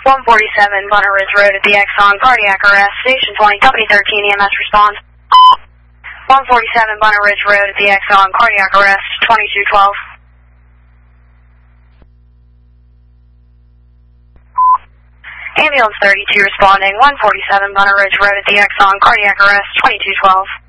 147 Bunner Ridge Road at the Exxon, cardiac arrest, station 20, company 13, EMS response. 147 Bunner Ridge Road at the Exxon, cardiac arrest, 2212. Ambulance 32 responding, 147 Bunner Ridge Road at the Exxon, cardiac arrest, 2212.